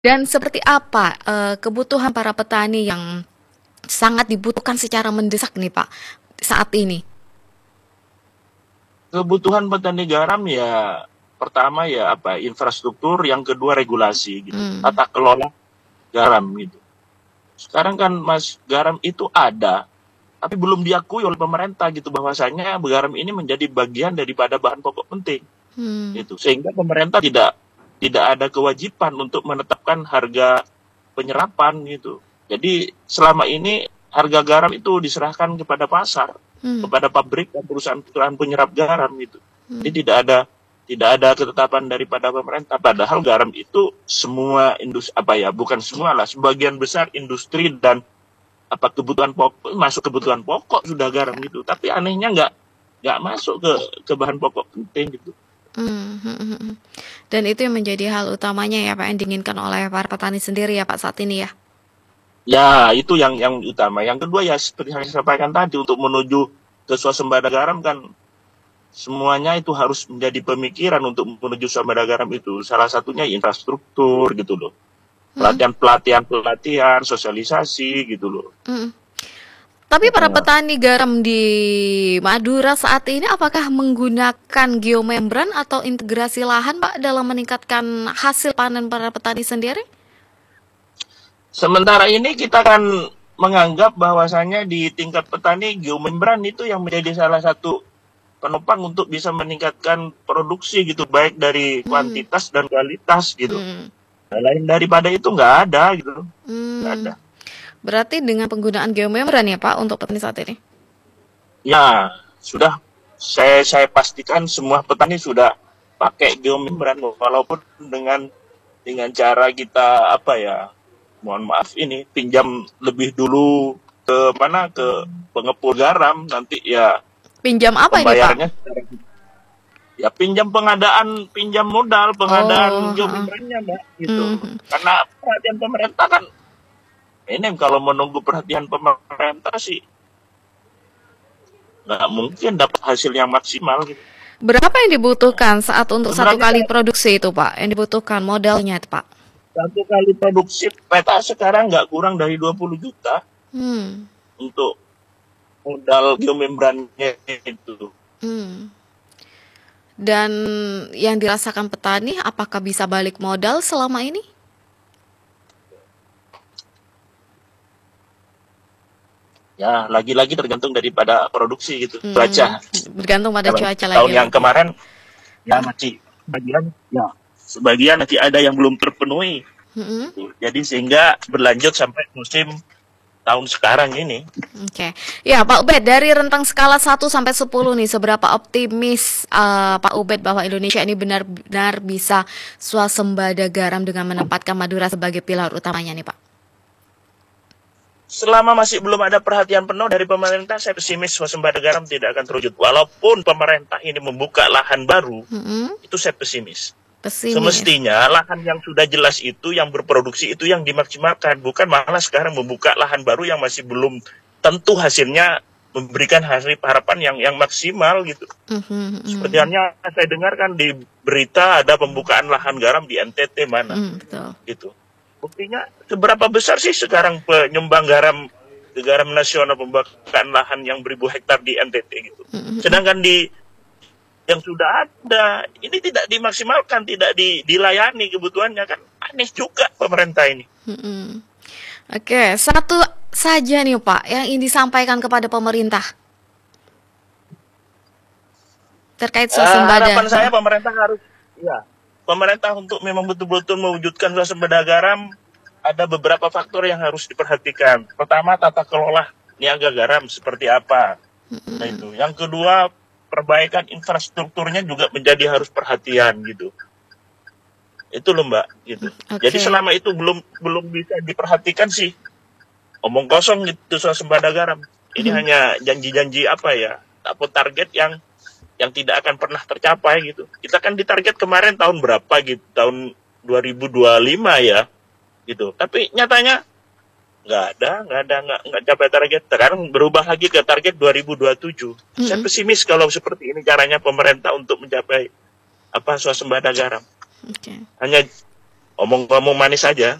Dan seperti apa kebutuhan para petani yang sangat dibutuhkan secara mendesak nih Pak saat ini? Kebutuhan petani garam ya pertama ya apa infrastruktur, yang kedua regulasi gitu, Hmm. tata kelola garam gitu. Sekarang kan Mas garam itu ada, tapi belum diakui oleh pemerintah gitu bahwasanya garam ini menjadi bagian daripada bahan pokok penting Hmm. gitu. Sehingga pemerintah tidak ada kewajiban untuk menetapkan harga penyerapan gitu. Jadi selama ini harga garam itu diserahkan kepada pasar, Hmm. kepada pabrik dan perusahaan-perusahaan penyerap garam gitu. Hmm. Jadi tidak ada ketetapan daripada pemerintah. Padahal garam itu semua industri apa ya, bukan semua lah, sebagian besar industri dan apa kebutuhan pokok, masuk kebutuhan pokok sudah garam Ya. gitu. Tapi anehnya nggak masuk ke bahan pokok penting gitu. Hmm. Hmm. Hmm. Hmm. Dan itu yang menjadi hal utamanya ya Pak yang diinginkan oleh para petani sendiri ya Pak saat ini ya. Ya, itu yang utama. Yang kedua ya seperti yang saya sampaikan tadi, untuk menuju ke swasembada garam kan semuanya itu harus menjadi pemikiran untuk menuju swasembada garam itu. Salah satunya infrastruktur gitu loh. Hmm. Pelatihan, sosialisasi gitu loh. Hmm. Tapi para Nah, petani garam di Madura saat ini apakah menggunakan geomembran atau integrasi lahan Pak dalam meningkatkan hasil panen para petani sendiri? sementara ini kita kan menganggap bahwasanya di tingkat petani geomembran itu yang menjadi salah satu penopang untuk bisa meningkatkan produksi gitu, baik dari Hmm. kuantitas dan kualitas gitu. Hmm. Nah, lain daripada itu nggak ada gitu, nggak ada. Hmm. Berarti dengan penggunaan geomembran ya Pak untuk petani saat ini? Ya sudah, saya pastikan semua petani sudah pakai geomembran, walaupun dengan cara kita apa ya, mohon maaf ini pinjam lebih dulu ke mana, ke pengepul garam, nanti ya Pinjam apa ini Pak? pembayarannya ya pinjam modal pengadaan Oh, heeh. geomembrannya mbak gitu. Mhm. Karena perhatian pemerintah kan ini, kalau menunggu perhatian pemerintah sih nggak mungkin dapat hasil yang maksimal gitu. Berapa yang dibutuhkan saat untuk satu Sebenarnya kali produksi itu Pak? Yang dibutuhkan modalnya itu Pak? satu kali produksi peta sekarang nggak kurang dari 20 juta Hmm. untuk modal geomembrannya itu. Hmm. Dan yang dirasakan petani apakah bisa balik modal selama ini? Ya lagi-lagi tergantung daripada produksi gitu, Hmm. cuaca. Bergantung pada Kalau cuaca tahun yang lagi-lagi. kemarin ya masih sebagian masih ada yang belum terpenuhi. Hmm. Jadi sehingga berlanjut sampai musim tahun sekarang ini. Oke. Ya, Pak Ubed, dari rentang skala 1 sampai 10 nih, seberapa optimis Pak Ubed bahwa Indonesia ini benar-benar bisa swasembada garam dengan menempatkan Madura sebagai pilar utamanya nih, Pak? Selama masih belum ada perhatian penuh dari pemerintah, saya pesimis swasembada garam tidak akan terwujud. Walaupun pemerintah ini membuka lahan baru, Mm-mm. itu saya pesimis. Pesimis. Semestinya lahan yang sudah jelas itu, yang berproduksi itu yang dimaksimalkan. Bukan malah sekarang membuka lahan baru yang masih belum tentu hasilnya memberikan hasil harapan yang maksimal gitu. Seperti Mhm. halnya saya dengarkan di berita ada pembukaan lahan garam di NTT mana Betul. gitu. Buktinya seberapa besar sih sekarang penyumbang garam nasional, pembukaan lahan yang beribu hektar di NTT gitu. Mhm. Sedangkan di yang sudah ada ini tidak dimaksimalkan, tidak dilayani kebutuhannya, kan aneh juga pemerintah ini. Mhm. Oke, satu saja nih, Pak, yang ingin disampaikan kepada pemerintah terkait swasembada. Harapan saya pemerintah untuk memang betul-betul mewujudkan swasembada garam, ada beberapa faktor yang harus diperhatikan. Pertama, tata kelola niaga garam seperti apa. Nah itu. Yang kedua, perbaikan infrastrukturnya juga menjadi harus perhatian gitu. Itu loh Mbak gitu. Jadi Oke. selama itu belum bisa diperhatikan sih, omong kosong gitu swasembada garam. Ini hanya janji-janji apa ya, atau target yang tidak akan pernah tercapai gitu. Kita kan ditarget kemarin tahun berapa gitu, tahun 2025 ya gitu. Tapi nyatanya nggak capai target. Sekarang berubah lagi ke target 2027. Saya Mhm. pesimis kalau seperti ini caranya pemerintah untuk mencapai apa swasembada garam. Oke. Hanya omong-omong manis saja.